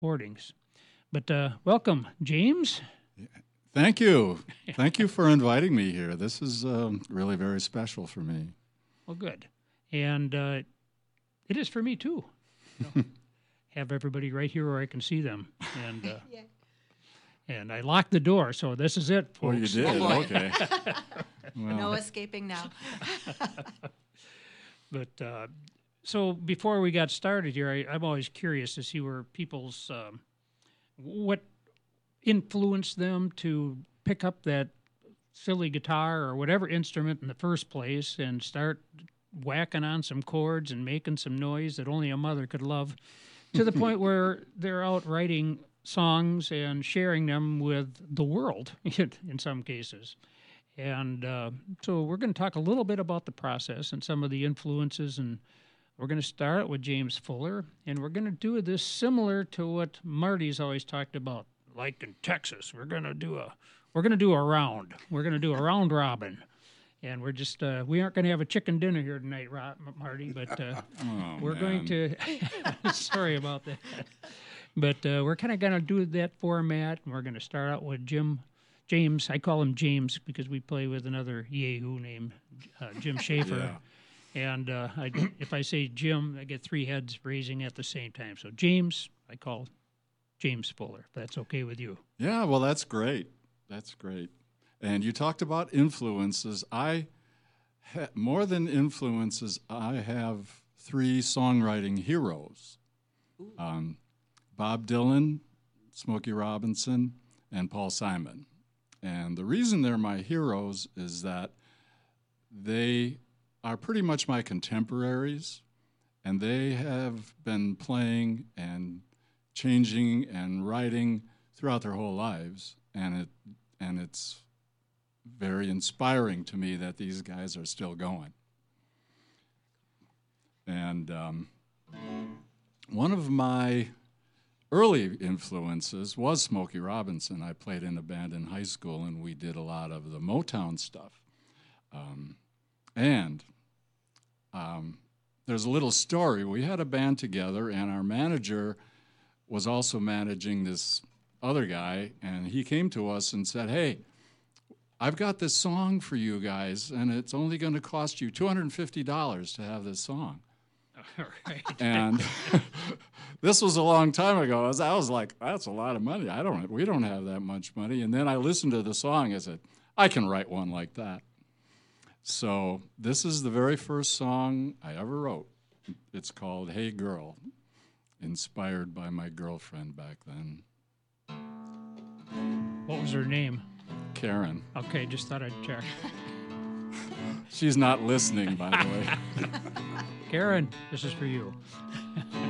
recordings. But welcome, James. Thank you. Thank you for inviting me here. This is really very special for me. Well, good. And it is for me, too. You know, have everybody right here where I can see them. And Yeah. and I locked the door, so this is it, Oh, you folks. did? boy. Okay. No Well, escaping now. But so before we got started here, I'm always curious to see where people's what influenced them to pick up that silly guitar or whatever instrument in the first place and start whacking on some chords and making some noise that only a mother could love, to the point where they're out writing songs and sharing them with the world in some cases. And so we're going to talk a little bit about the process and some of the influences, and we're going to start with James Fuller, and we're going to do this similar to what Marty's always talked about, like in Texas. We're going to do a round. We're going to do a round robin, and we're just we aren't going to have a chicken dinner here tonight, Marty, but oh, we're going man. to. Sorry about that, but we're kind of going to do that format, and we're going to start out with James. I call him James because we play with another Yahoo named Jim Schaefer. Yeah. And if I say Jim, I get three heads raising at the same time. So James, I call James Fuller, if that's okay with you. Yeah, well, that's great. That's great. And you talked about influences. More than influences, I have three songwriting heroes. Bob Dylan, Smokey Robinson, and Paul Simon. And the reason they're my heroes is that they are pretty much my contemporaries, and they have been playing and changing and writing throughout their whole lives, and it's very inspiring to me that these guys are still going. And one of my early influences was Smokey Robinson. I played in a band in high school, and we did a lot of the Motown stuff. And there's a little story. We had a band together, and our manager was also managing this other guy, and he came to us and said, "Hey, I've got this song for you guys, and it's only going to cost you $250 to have this song." All right. And this was a long time ago. I was like, "That's a lot of money. We don't have that much money." And then I listened to the song. I said, "I can write one like that." So this is the very first song I ever wrote. It's called "Hey Girl," inspired by my girlfriend back then, What was her name? Karen. Okay, just thought I'd check. She's not listening, by the way. Karen, this is for you.